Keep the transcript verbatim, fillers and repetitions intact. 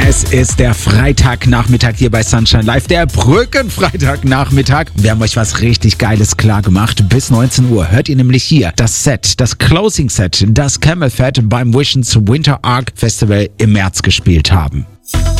Es ist der Freitagnachmittag hier bei Sunshine Live, der Brückenfreitagnachmittag. Wir haben euch was richtig Geiles klar gemacht. Bis neunzehn Uhr hört ihr nämlich hier das Set, das Closing Set, das Camel Fat beim Visions Winter Arc Festival im März gespielt haben.